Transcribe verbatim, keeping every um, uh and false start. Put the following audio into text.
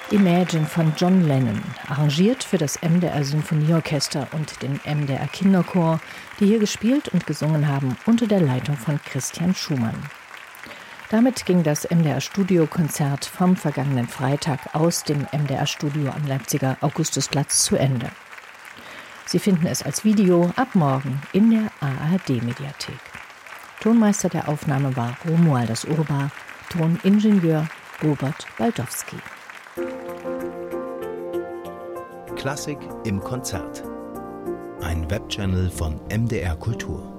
Imagine von John Lennon, arrangiert für das M D R Symphonieorchester und den M D R Kinderchor, die hier gespielt und gesungen haben unter der Leitung von Christian Schumann. Damit ging das M D R Studiokonzert vom vergangenen Freitag aus dem M D R Studio am Leipziger Augustusplatz zu Ende. Sie finden es als Video ab morgen in der A R D-Mediathek. Tonmeister der Aufnahme war Romualdas Urbar, Toningenieur Robert Baldowski. Klassik im Konzert. Ein Webchannel von M D R Kultur.